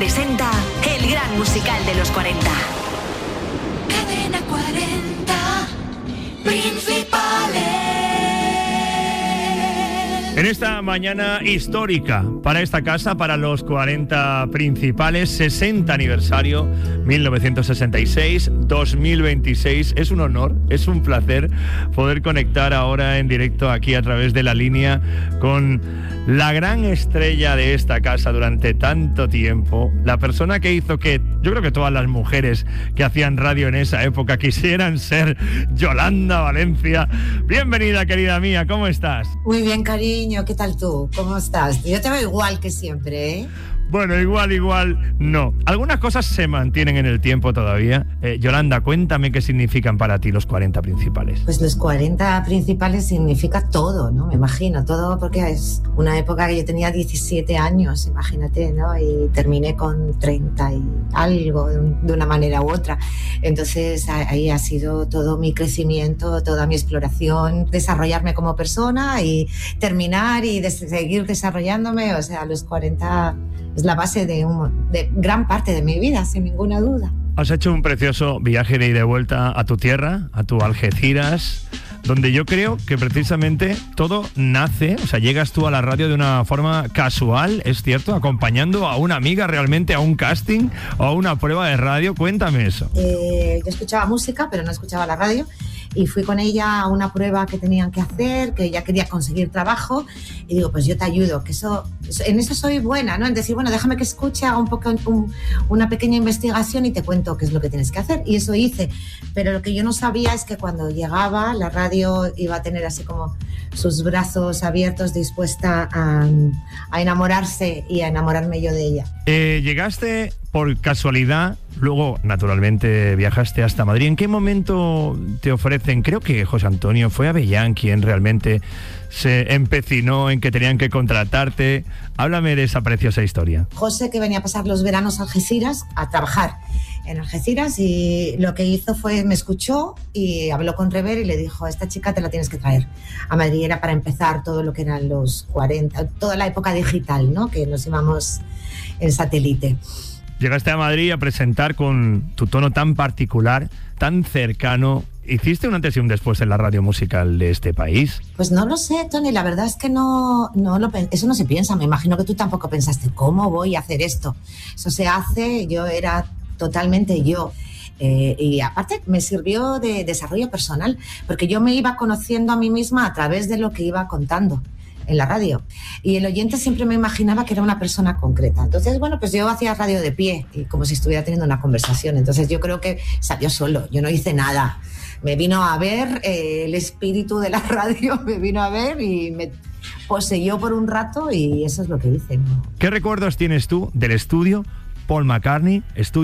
Presenta el gran musical de los 40. Cadena 40 Principales. En esta mañana histórica para esta casa, para los 40 Principales, 60 aniversario, 1966-2026. Es un honor, es un placer poder conectar ahora en directo aquí a través de la línea con la gran estrella de esta casa durante tanto tiempo, la persona que hizo que yo creo que todas las mujeres que hacían radio en esa época quisieran ser Yolanda Valencia. Bienvenida, querida mía, ¿cómo estás? Muy bien, cariño, ¿qué tal tú? ¿Cómo estás? Yo te veo igual que siempre, ¿eh? Bueno, igual no. Algunas cosas se mantienen en el tiempo todavía. Yolanda, cuéntame qué significan para ti los 40 Principales. Pues los 40 Principales significa todo, ¿no? Me imagino, todo, porque es una época que yo tenía 17 años, imagínate, ¿no? Y terminé con 30 y algo, de una manera u otra. Entonces ahí ha sido todo mi crecimiento, toda mi exploración, desarrollarme como persona y terminar y seguir desarrollándome. O sea, los 40 es la base de gran parte de mi vida, sin ninguna duda. Has hecho un precioso viaje de ida y vuelta a tu tierra, a tu Algeciras, donde yo creo que precisamente todo nace, o sea, llegas tú a la radio de una forma casual, es cierto, acompañando a una amiga realmente a un casting o a una prueba de radio. Cuéntame eso. Yo escuchaba música, pero no escuchaba la radio. Y fui con ella a una prueba que tenían que hacer, que ella quería conseguir trabajo, y digo, pues yo te ayudo, que en eso soy buena, ¿no? En decir, bueno, déjame que escuche, haga una pequeña investigación y te cuento qué es lo que tienes que hacer. Y eso hice, pero lo que yo no sabía es que cuando llegaba, la radio iba a tener así como sus brazos abiertos, dispuesta a enamorarse y a enamorarme yo de ella. Llegaste por casualidad, luego naturalmente viajaste hasta Madrid. ¿En qué momento te ofrecen? Creo que José Antonio fue Avellán quien realmente se empecinó en que tenían que contratarte. Háblame de esa preciosa historia. José, que venía a pasar los veranos a Algeciras, a trabajar en Algeciras, y lo que hizo fue, me escuchó y habló con Rever y le dijo, esta chica te la tienes que traer a Madrid. Era para empezar todo lo que eran los 40, toda la época digital, ¿no? Que nos íbamos en satélite. Llegaste a Madrid a presentar con tu tono tan particular, tan cercano. ¿Hiciste un antes y un después en la radio musical de este país? Pues no lo sé, Tony, la verdad es que eso no se piensa. Me imagino que tú tampoco pensaste, ¿cómo voy a hacer esto? Eso se hace, yo era totalmente yo. Y aparte me sirvió de desarrollo personal, porque yo me iba conociendo a mí misma a través de lo que iba contando en la radio, y el oyente siempre me imaginaba que era una persona concreta. Entonces, bueno, pues yo hacía radio de pie, y como si estuviera teniendo una conversación. Entonces yo creo que salió solo, yo no hice nada. Me vino a ver el espíritu de la radio, me vino a ver y me poseyó por un rato, y eso es lo que hice, ¿no? ¿Qué recuerdos tienes tú del estudio Paul McCartney, estudio